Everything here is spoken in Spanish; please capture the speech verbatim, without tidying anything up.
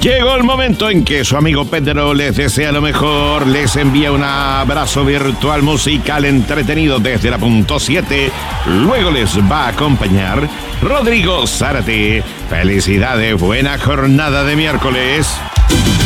Llegó el momento en que su amigo Pedro les desea lo mejor, les envía un abrazo virtual musical entretenido desde la punto siete. Luego les va a acompañar Rodrigo Zárate. Felicidades, buena jornada de miércoles.